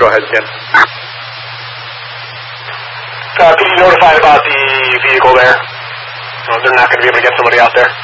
Go ahead, Ken. Can you notify about the vehicle there? They're not going to be able to get somebody out there.